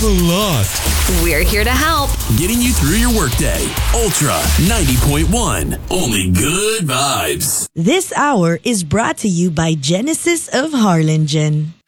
a lot. We're here to help. Getting you through your workday. Ultra 90.1. Only good vibes. This hour is brought to you by Genesis of Harlingen.